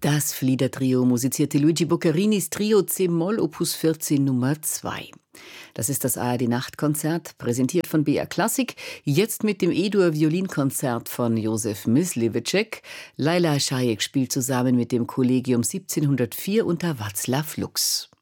Das Flieder-Trio musizierte Luigi Boccarinis Trio C-Moll Opus 14 Nummer 2. Das ist das ARD-Nachtkonzert, präsentiert von BR Klassik, jetzt mit dem E-Dur-Violinkonzert von Josef Myslivecek. Laila Šajek spielt zusammen mit dem Kollegium 1704 unter Václav Lux.